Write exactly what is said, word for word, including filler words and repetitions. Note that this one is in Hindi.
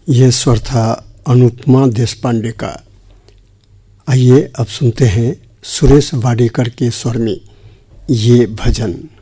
ये स्वर था अनुपमा देशपांडे का। आइए अब सुनते हैं सुरेश वाडेकर के स्वर में ये भजन।